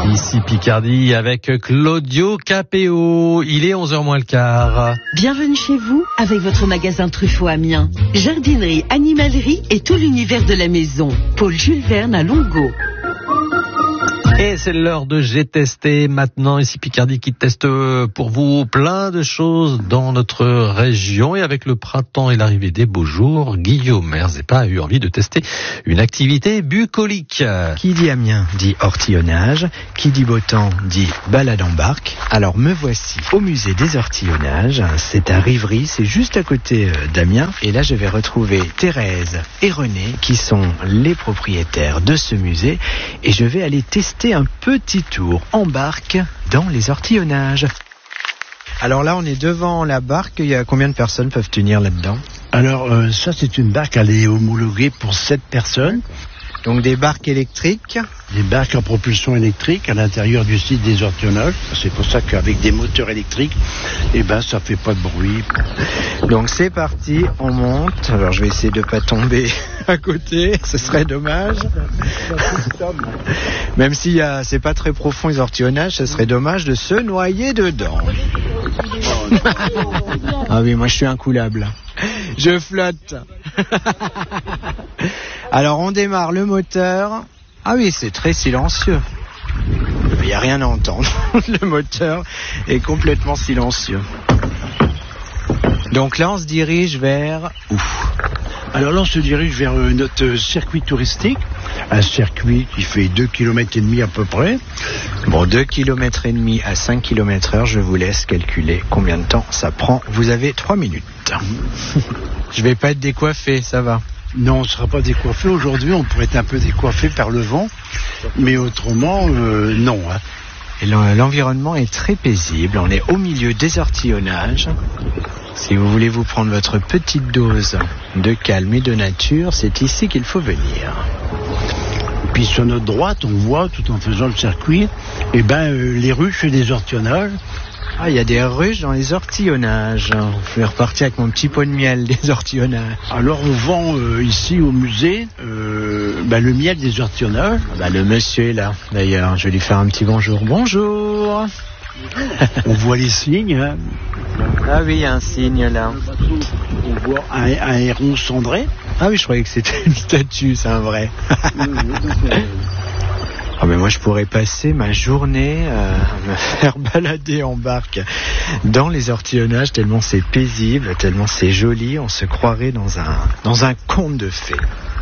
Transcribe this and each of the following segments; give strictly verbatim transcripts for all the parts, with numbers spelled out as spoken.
Ici Picardie avec Claudio Capéo. Il est onze heures moins le quart. Bienvenue chez vous avec votre magasin Truffaut Amiens. Jardinerie, animalerie et tout l'univers de la maison. Paul Jules Verne à Longo. Et c'est l'heure de J'ai testé maintenant. Ici Picardie qui teste pour vous plein de choses dans notre région. Et avec le printemps et l'arrivée des beaux jours, Guillaume Erzépa a eu envie de tester une activité bucolique. Qui dit Amiens dit ortillonnage. Qui dit beau temps dit balade en barque. Alors me voici au musée des ortillonnages. C'est à Rivry, c'est juste à côté d'Amiens. Et là je vais retrouver Thérèse et René qui sont les propriétaires de ce musée. Et je vais aller tester un petit tour en barque dans les ortillonnages. Alors là, on est devant la barque. Il y a combien de personnes peuvent tenir là-dedans? Alors euh, ça, c'est une barque, elle est homologuée pour sept personnes. Donc des barques électriques. Des barques en propulsion électrique à l'intérieur du site des ortillonnages. C'est pour ça qu'avec des moteurs électriques, eh ben, ça fait pas de bruit. Donc c'est parti, on monte. Alors je vais essayer de pas tomber à côté, ce serait dommage. Même si y a, c'est pas très profond les ortillonnages, ce serait dommage de se noyer dedans. Ah oui, moi je suis incoulable. Je flotte. Alors on démarre le moteur. Ah oui, c'est très silencieux. Il n'y a rien à entendre. Le moteur est complètement silencieux. Donc là, on se dirige vers où? Alors là, on se dirige vers notre circuit touristique. Un circuit qui fait deux kilomètres et demi à peu près. Bon, deux kilomètres et demi à cinq kilomètres heure, je vous laisse calculer combien de temps ça prend. Vous avez trois minutes. Je vais pas être décoiffé, ça va. Non, on ne sera pas décoiffé. Aujourd'hui, on pourrait être un peu décoiffé par le vent. Mais autrement, euh, non. Hein. Et l'environnement est très paisible. On est au milieu des ortillonnages. Si vous voulez vous prendre votre petite dose de calme et de nature, c'est ici qu'il faut venir. Puis sur notre droite, on voit, tout en faisant le circuit, eh ben, euh, les ruches des ortillonnages. Ah, il y a des ruches dans les ortillonnages. Je vais repartir avec mon petit pot de miel des ortillonnages. Alors on vend euh, ici au musée euh, bah, le miel des ortillonnages. Bah, le monsieur est là, d'ailleurs. Je vais lui faire un petit bonjour. Bonjour. On voit les signes. Hein. Ah oui, il y a un signe là. On voit un, un héron cendré. Ah oui, je croyais que c'était une statue, c'est un vrai. Ah mais moi je pourrais passer ma journée euh, à me faire balader en barque dans les ortillonnages tellement c'est paisible, tellement c'est joli, on se croirait dans un, dans un conte de fées.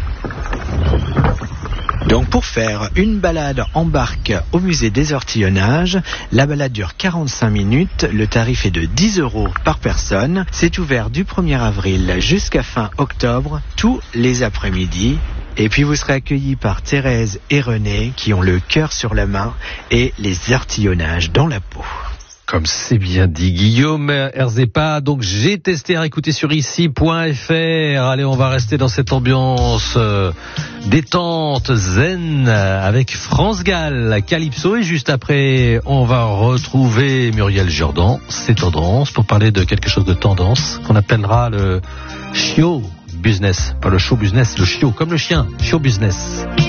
Donc pour faire une balade en barque au musée des ortillonnages, la balade dure quarante-cinq minutes, le tarif est de dix euros par personne. C'est ouvert du premier avril jusqu'à fin octobre, tous les après-midi. Et puis vous serez accueillis par Thérèse et René qui ont le cœur sur la main et les ortillonnages dans la peau. Comme c'est bien dit, Guillaume Erzépa. Donc j'ai testé à écouter sur ici point f r. Allez, on va rester dans cette ambiance euh, détente, zen, avec France Gall, Calypso. Et juste après, on va retrouver Muriel Jourdan, c'est Tendance, pour parler de quelque chose de tendance qu'on appellera le chiot business. Pas le show business, le chiot, comme le chien, show business.